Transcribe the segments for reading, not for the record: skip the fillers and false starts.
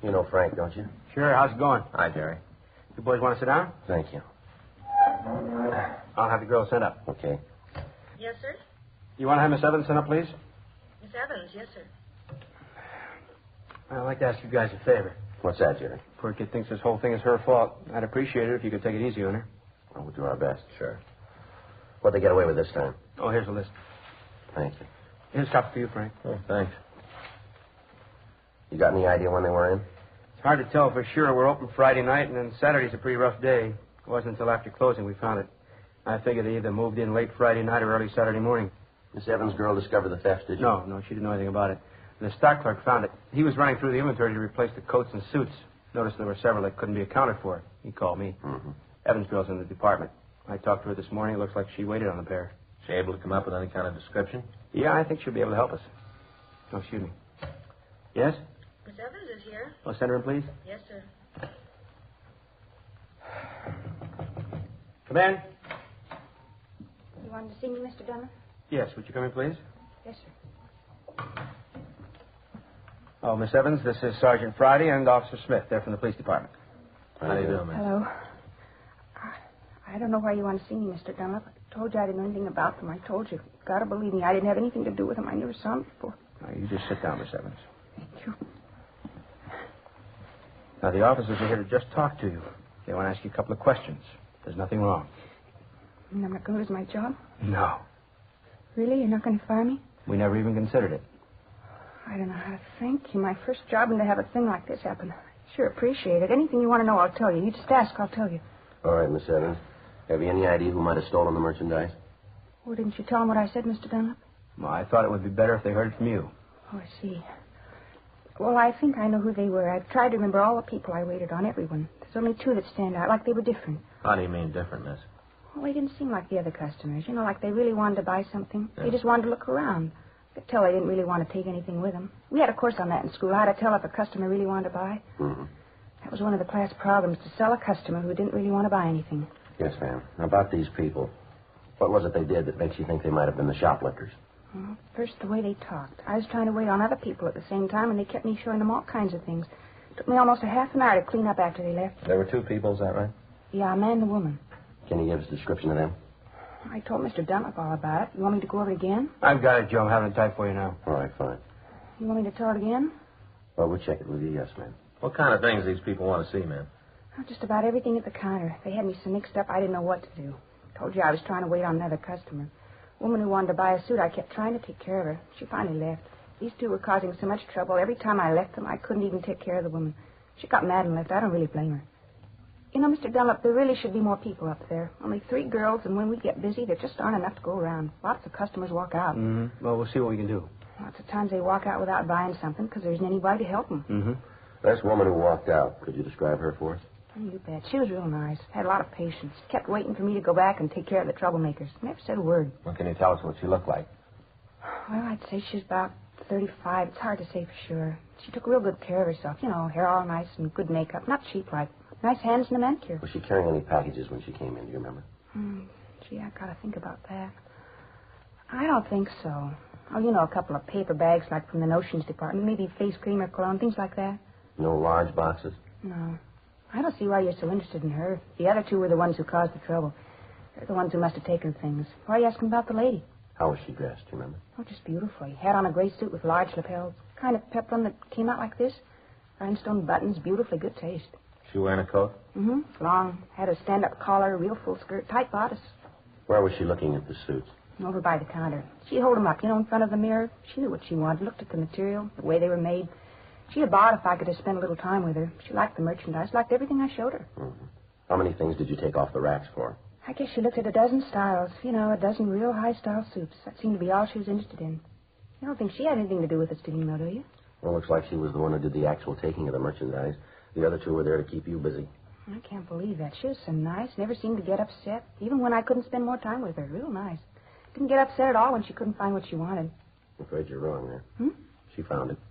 You know Frank, don't you? Sure. How's it going? Hi, Jerry. You boys want to sit down? Thank you. I'll have the girls sent up. Okay. Yes, sir? You want to have Miss Evans sent up, please? Miss Evans, yes, sir. I'd like to ask you guys a favor. What's that, Jerry? Poor kid thinks this whole thing is her fault. I'd appreciate it if you could take it easy on her. Well, we'll do our best. Sure. What'd they get away with this time? Oh, here's the list. Thank you. Here's a copy for you, Frank. Oh, thanks. You got any idea when they were in? It's hard to tell for sure. We're open Friday night, and then Saturday's a pretty rough day. It wasn't until after closing we found it. I figure they either moved in late Friday night or early Saturday morning. Miss Evans' girl discovered the theft, did you? No, she didn't know anything about it. The stock clerk found it. He was running through the inventory to replace the coats and suits. Noticed there were several that couldn't be accounted for. He called me. Mm-hmm. Evans' girl's in the department. I talked to her this morning. It looks like she waited on the pair. She able to come up with any kind of description? Yeah, I think she'll be able to help us. Oh, excuse me. Yes? Miss Evans is here. Oh, send her in, please. Yes, sir. Come in. You wanted to see me, Mr. Dunlap? Yes, would you come in, please? Yes, sir. Oh, Miss Evans, this is Sergeant Friday and Officer Smith. They're from the police department. How do you do, miss? Hello. I don't know why you want to see me, Mr. Dunlap. I told you I didn't know anything about them. I told you. You've got to believe me. I didn't have anything to do with them. I never saw them before. Now, you just sit down, Miss Evans. Thank you. Now, the officers are here to just talk to you. They want to ask you a couple of questions. There's nothing wrong. And I'm not going to lose my job? No. Really? You're not going to fire me? We never even considered it. I don't know how to thank you. My first job, and to have a thing like this happen. I sure appreciate it. Anything you want to know, I'll tell you. You just ask, I'll tell you. All right, Miss Evans. Have you any idea who might have stolen the merchandise? Oh, didn't you tell them what I said, Mr. Dunlap? Well, I thought it would be better if they heard it from you. Oh, I see. Well, I think I know who they were. I've tried to remember all the people I waited on, everyone. There's only two that stand out, like they were different. How do you mean different, miss? Well, they didn't seem like the other customers. You know, like they really wanted to buy something. Yeah. They just wanted to look around. I could tell they didn't really want to take anything with them. We had a course on that in school, how to tell if a customer really wanted to buy. Mm-hmm. That was one of the class problems, to sell a customer who didn't really want to buy anything. Yes, ma'am. Now, about these people, what was it they did that makes you think they might have been the shoplifters? Well, first, the way they talked. I was trying to wait on other people at the same time, and they kept me showing them all kinds of things. It took me almost a half an hour to clean up after they left. There were two people, is that right? Yeah, a man and a woman. Can you give us a description of them? I told Mr. Dunlap all about it. You want me to go over it again? I've got it, Joe. I'm having it typed for you now. All right, fine. You want me to tell it again? Well, we'll check it with you, yes, ma'am. What kind of things these people want to see, ma'am? Oh, just about everything at the counter. They had me so mixed up I didn't know what to do. Told you I was trying to wait on another customer. Woman who wanted to buy a suit, I kept trying to take care of her. She finally left. These two were causing so much trouble. Every time I left them, I couldn't even take care of the woman. She got mad and left. I don't really blame her. You know, Mr. Dunlap, there really should be more people up there. Only 3 girls, and when we get busy, there just aren't enough to go around. Lots of customers walk out. Mm-hmm. Well, we'll see what we can do. Lots of times they walk out without buying something because there isn't anybody to help them. Mm-hmm. This woman who walked out, could you describe her for us? You bet. She was real nice. Had a lot of patience. Kept waiting for me to go back and take care of the troublemakers. Never said a word. Well, can you tell us what she looked like? Well, I'd say she's about 35. It's hard to say for sure. She took real good care of herself. You know, hair all nice and good makeup. Not cheap like. Nice hands and a manicure. Was she carrying any packages when she came in? Do you remember? Gee, I gotta think about that. I don't think so. Oh, you know, a couple of paper bags like from the notions department. Maybe face cream or cologne, things like that. No large boxes? No. I don't see why you're so interested in her. The other two were the ones who caused the trouble. They're the ones who must have taken things. Why are you asking about the lady? How was she dressed, do you remember? Oh, just beautifully. Had on a gray suit with large lapels. Kind of peplum that came out like this. Rhinestone buttons, beautifully good taste. She wearing a coat? Mm-hmm. Long. Had a stand-up collar, real full skirt, tight bodice. Where was she looking at the suits? Over by the counter. She'd hold them up, you know, in front of the mirror. She knew what she wanted, looked at the material, the way they were made. She'd have bought if I could have spent a little time with her. She liked the merchandise, liked everything I showed her. Mm-hmm. How many things did you take off the racks for? I guess she looked at a dozen styles. You know, a dozen real high-style suits. That seemed to be all she was interested in. You don't think she had anything to do with the stealing, though, do you? Well, looks like she was the one who did the actual taking of the merchandise. The other two were there to keep you busy. I can't believe that. She was so nice. Never seemed to get upset. Even when I couldn't spend more time with her. Real nice. Didn't get upset at all when she couldn't find what she wanted. I'm afraid you're wrong there. She found it.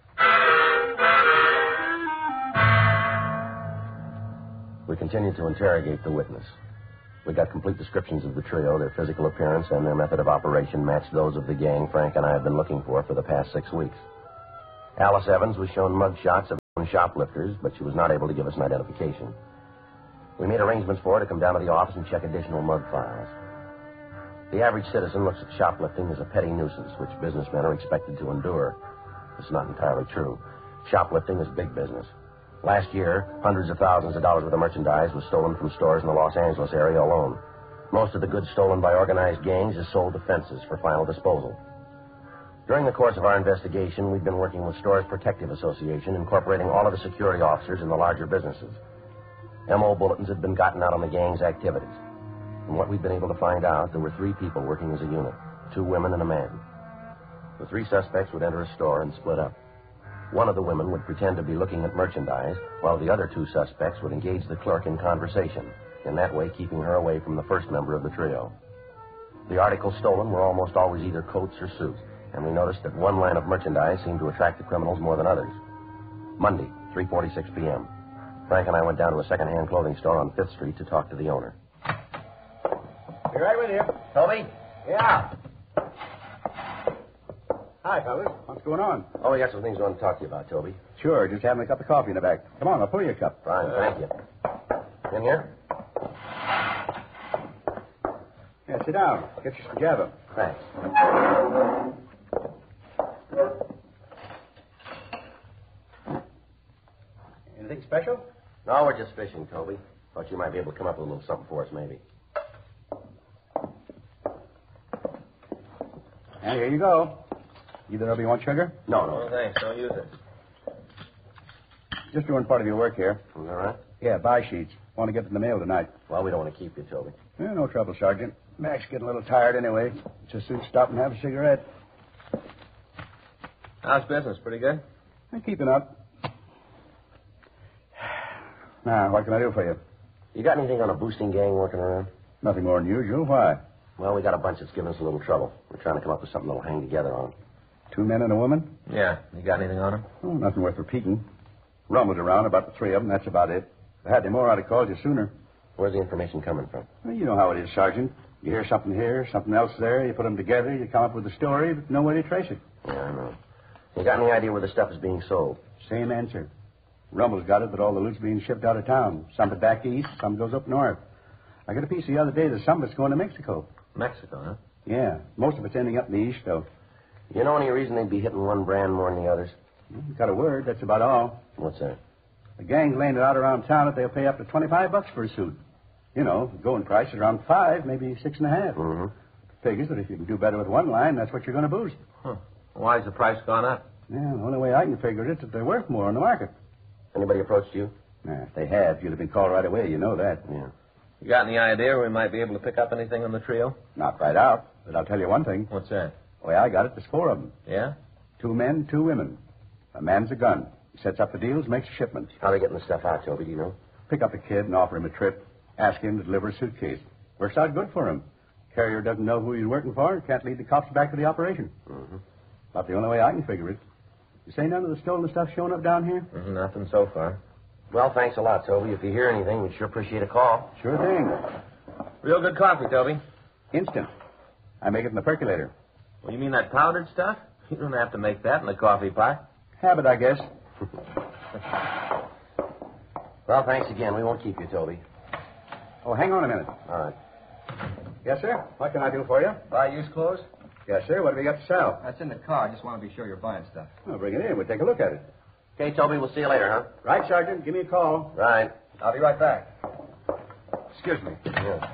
We continued to interrogate the witness. We got complete descriptions of the trio. Their physical appearance and their method of operation matched those of the gang Frank and I had been looking for the past 6 weeks. Alice Evans was shown mug shots of shoplifters, but she was not able to give us an identification. We made arrangements for her to come down to the office and check additional mug files. The average citizen looks at shoplifting as a petty nuisance, which businessmen are expected to endure. It's not entirely true. Shoplifting is big business. Last year, hundreds of thousands of dollars worth of merchandise was stolen from stores in the Los Angeles area alone. Most of the goods stolen by organized gangs is sold to fences for final disposal. During the course of our investigation, we've been working with Stores Protective Association, incorporating all of the security officers in the larger businesses. MO bulletins had been gotten out on the gang's activities. From what we've been able to find out, there were 3 people working as a unit, 2 women and a man. The 3 suspects would enter a store and split up. One of the women would pretend to be looking at merchandise, while the other 2 suspects would engage the clerk in conversation, in that way keeping her away from the first member of the trio. The articles stolen were almost always either coats or suits, and we noticed that one line of merchandise seemed to attract the criminals more than others. Monday, 3:46 p.m. Frank and I went down to a second-hand clothing store on 5th Street to talk to the owner. Be right with you. Toby? Yeah. Hi, fellas. What's going on? Oh, we got some things we want to talk to you about, Toby. Sure, just having a cup of coffee in the back. Come on, I'll pour you a cup. Fine, thank you. In here? Yeah, sit down. Get you some Java. Thanks. Anything special? No, we're just fishing, Toby. Thought you might be able to come up with a little something for us, maybe. And here you go. Either of you want sugar? No, No, thanks. Don't use it. Just doing part of your work here. Is that right? Yeah, buy sheets. Want to get in the mail tonight. Well, we don't want to keep you, Toby. Yeah, no trouble, Sergeant. Mac's getting a little tired anyway. Just soon stop and have a cigarette. How's business? Pretty good? I'm keeping up. Now, what can I do for you? You got anything on a boosting gang working around? Nothing more than usual. Why? Well, we got a bunch that's giving us a little trouble. We're trying to come up with something that'll hang together on. 2 men and a woman? Yeah. You got anything on him? Oh, nothing worth repeating. Rumbled around about the 3 of them. That's about it. If I had any more, I'd have called you sooner. Where's the information coming from? Well, you know how it is, Sergeant. You hear something here, something else there. You put them together. You come up with a story, but no way to trace it. Yeah, I know. You got any idea where the stuff is being sold? Same answer. Rumble's got it, but all the loot's being shipped out of town. Some back east, some goes up north. I got a piece the other day that some of it's going to Mexico. Mexico, huh? Yeah, most of it's ending up in the east, though. You know any reason they'd be hitting one brand more than the others? Got a word, that's about all. What's that? The gang's laying it out around town that they'll pay up to $25 for a suit. You know, the going price is around 5, maybe 6.5. Mm-hmm. Figures that if you can do better with one line, that's what you're going to boost. Huh. Why's the price gone up? Yeah, the only way I can figure it is that they're worth more on the market. Anybody approached you? Nah, if they have, you'd have been called right away. You know that. Yeah. You got any idea where we might be able to pick up anything on the trio? Not right out, but I'll tell you one thing. What's that? The way I got it, there's 4 of them. Yeah? 2 men, 2 women. A man's a gun. He sets up the deals, makes a shipment. How are they getting the stuff out, Toby? Do you know? Pick up a kid and offer him a trip. Ask him to deliver a suitcase. Works out good for him. Carrier doesn't know who he's working for. Can't lead the cops back to the operation. Mm-hmm. About the only way I can figure it. You say none of the stolen stuff showing up down here? Nothing so far. Well, thanks a lot, Toby. If you hear anything, we'd sure appreciate a call. Sure thing. Real good coffee, Toby. Instant. I make it in the percolator. Well, you mean that powdered stuff? You don't have to make that in the coffee pot. Habit, I guess. Well, thanks again. We won't keep you, Toby. Oh, hang on a minute. All right. Yes, sir? What can I do for you? Buy used clothes? Yes, sir. What have you got to sell? That's in the car. I just want to be sure you're buying stuff. Well, bring it in. We'll take a look at it. Okay, Toby, we'll see you later, huh? Right, Sergeant. Give me a call. Right. I'll be right back. Excuse me. Yeah.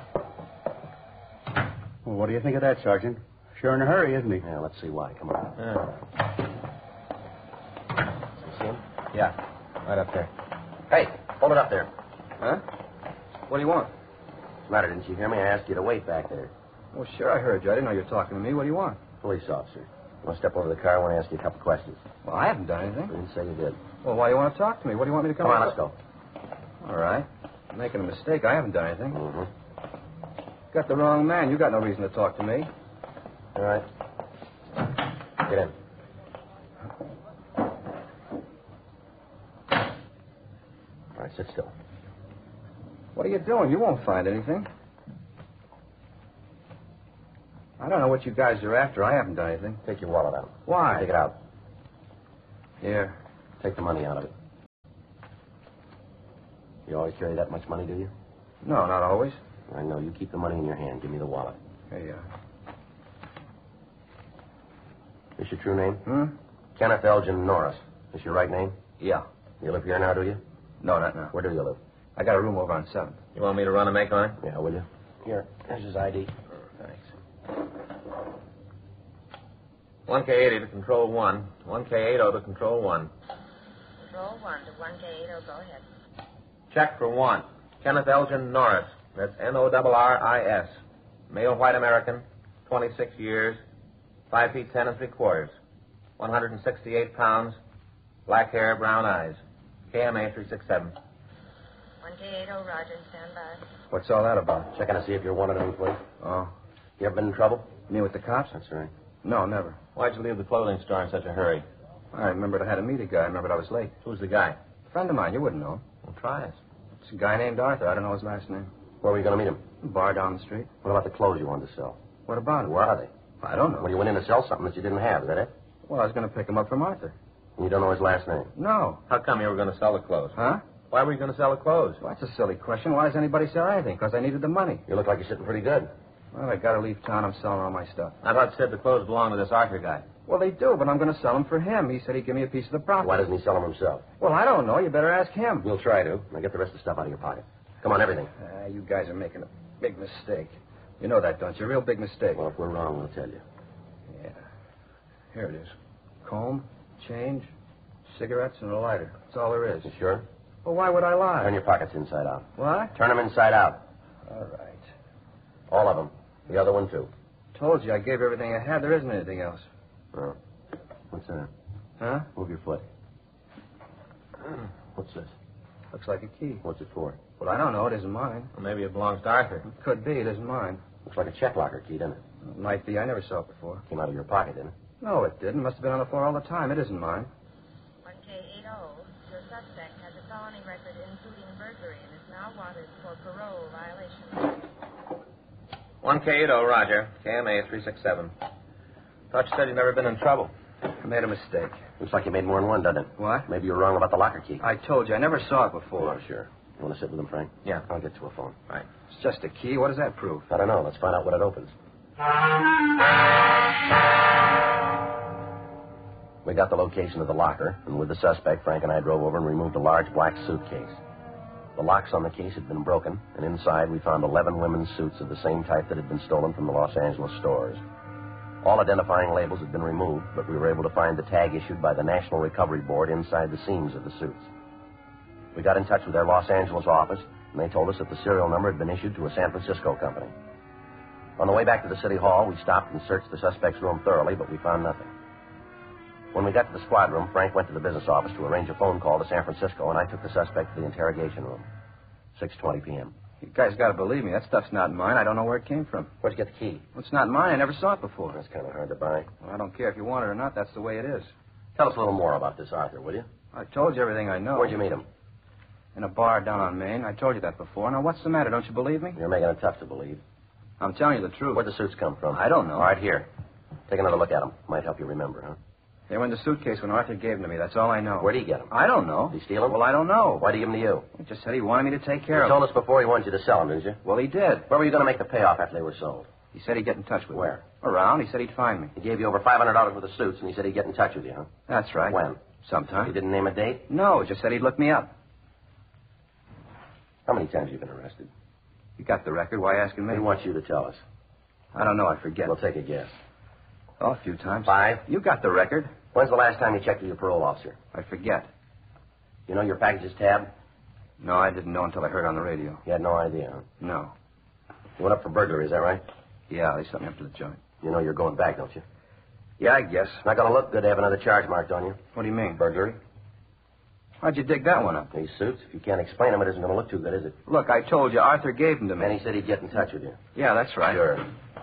Well, what do you think of that, Sergeant? Sure in a hurry, isn't he? Yeah, let's see why. Come on. Yeah. You see him? Yeah. Right up there. Hey, hold it up there. Huh? What do you want? What's the matter? Didn't you hear me? I asked you to wait back there. Well, sure, I heard you. I didn't know you were talking to me. What do you want? Police officer. You want to step over to the car? I want to ask you a couple questions. Well, I haven't done You anything. didn't say you did. Well, why do you want to talk to me? What do you want me to come Come on, up let's go. with? All right. I'm making a mistake. I haven't done anything. Mm-hmm. Got the wrong man. You got no reason to talk to me. All right. Get in. All right, sit still. What are you doing? You won't find anything. I don't know what you guys are after. I haven't done anything. Take your wallet out. Why? Take it out. Here. Take the money out of it. You always carry that much money, do you? No, not always. I know. You keep the money in your hand. Give me the wallet. Here you are. This your true name? Kenneth Elgin Norris. This your right name? Yeah. You live here now, do you? No, not now. Where do you live? I got a room over on 7th. You want me to run and make on it? Yeah, will you? Here. There's his ID. Thanks. 1K80 to Control 1. 1K80 to Control 1. Control 1 to 1K80. Go ahead. Check for 1. Kenneth Elgin Norris. That's Norris. Male white American, 26 years, 5 feet 10 3/4, 168 pounds, black hair, brown eyes. KMA 367. 1K80. Roger. Stand by. What's all that about? Checking to see if you're wanted any place. Oh. You ever been in trouble? You mean with the cops? That's right. No, never. Why'd you leave the clothing store in such a hurry? I remembered I had to meet a guy. I remembered I was late. Who's the guy? A friend of mine. You wouldn't know him. Well, try us. It's a guy named Arthur. I don't know his last name. Where were you going to meet him? A bar down the street. What about the clothes you wanted to sell? What about it? Where are they? I don't know. Well, you went in to sell something that you didn't have. Is that it? Well, I was going to pick him up from Arthur. And you don't know his last name? No. How come you were going to sell the clothes? Huh? Why were you going to sell the clothes? Well, that's a silly question. Why does anybody sell anything? Because I needed the money. You look like you're sitting pretty good. Well, I got to leave town. I'm selling all my stuff. I thought Sid the clothes belonged to this Arthur guy. Well, they do, but I'm going to sell them for him. He said he'd give me a piece of the profit. Why doesn't he sell them himself? Well, I don't know. You better ask him. We'll try to. Now get the rest of the stuff out of your pocket. Come on, everything. You guys are making a big mistake. You know that, don't you? A real big mistake. Well, if we're wrong, we'll tell you. Yeah. Here it is. Comb, change, cigarettes, and a lighter. That's all there is. You sure? Well, why would I lie? Turn your pockets inside out. What? Turn them inside out. All right. All of them. The other one, too. Told you I gave everything I had. There isn't anything else. Oh. What's that? Huh? Move your foot. What's this? Looks like a key. What's it for? Well, I don't know. It isn't mine. Well, maybe it belongs to Arthur. It could be. It isn't mine. Looks like a check locker key, doesn't it? It might be. I never saw it before. Came out of your pocket, didn't it? No, it didn't. Must have been on the floor all the time. It isn't mine. 1K80. Your suspect has a felony record including burglary and is now wanted for parole violation. 1K80, Roger. KMA 367. Thought you said you'd never been in trouble. I made a mistake. Looks like you made more than one, doesn't it? What? Maybe you were wrong about the locker key. I told you. I never saw it before. Oh, sure. You want to sit with him, Frank? Yeah. I'll get to a phone. Right. It's just a key. What does that prove? I don't know. Let's find out what it opens. We got the location of the locker, and with the suspect, Frank and I drove over and removed a large black suitcase. The locks on the case had been broken, and inside we found 11 women's suits of the same type that had been stolen from the Los Angeles stores. All identifying labels had been removed, but we were able to find the tag issued by the National Recovery Board inside the seams of the suits. We got in touch with their Los Angeles office, and they told us that the serial number had been issued to a San Francisco company. On the way back to the city hall, we stopped and searched the suspect's room thoroughly, but we found nothing. When we got to the squad room, Frank went to the business office to arrange a phone call to San Francisco, and I took the suspect to the interrogation room. 6:20 p.m. You guys got to believe me. That stuff's not mine. I don't know where it came from. Where'd you get the key? Well, it's not mine. I never saw it before. That's kind of hard to buy. Well, I don't care if you want it or not. That's the way it is. Tell us a little more about this Arthur, will you? I told you everything I know. Where'd you meet him? In a bar down on Main. I told you that before. Now, what's the matter? Don't you believe me? You're making it tough to believe. I'm telling you the truth. Where'd the suits come from? I don't know. All right, here. Take another look at them. Might help you remember, huh? They were in the suitcase when Arthur gave them to me. That's all I know. Where'd he get them? I don't know. Did he steal them? Well, I don't know. Why'd he give them to you? He just said he wanted me to take care You of told them. us before he wanted you to sell them, didn't you? Well, he did. Where were you going to make the payoff after they were sold? He said he'd get in touch with me. Where? Around. He said he'd find me. He gave you over $500 worth of suits, and he said he'd get in touch with you, huh? That's right. When? Sometime. He didn't name a date? No, just said he'd look me up. How many times have you been arrested? You got the record. Why asking me? We want you to tell us. I don't know. I forget. We'll take a guess. Oh, a few times. 5? You got the record. When's the last time you checked with your parole officer? I forget. You know your package's tab? No, I didn't know until I heard on the radio. You had no idea, huh? No. You went up for burglary, is that right? Yeah, they sent me up to the joint. You know you're going back, don't you? Yeah, I guess. It's not going to look good to have another charge marked on you. What do you mean? Burglary. How'd you dig that one up? These suits, if you can't explain them, it isn't going to look too good, is it? Look, I told you Arthur gave them to me. And he said he'd get in touch with you. Yeah, that's right. Sure.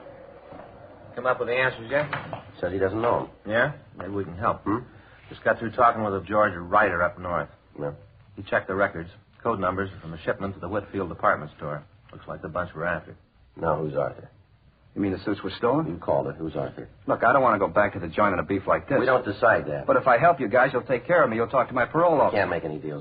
Come up with the answers yet? Says he doesn't know them. Yeah? Maybe we can help. Hmm? Just got through talking with a George Ryder up north. No. He checked the records, code numbers from the shipment to the Whitfield department store. Looks like the bunch we're after. No, who's Arthur? You mean the suits were stolen? You called it. Who's Arthur? Look, I don't want to go back to the joint on a beef like this. We don't decide that. But if I help you guys, you'll take care of me. You'll talk to my parole officer. Can't make any deals.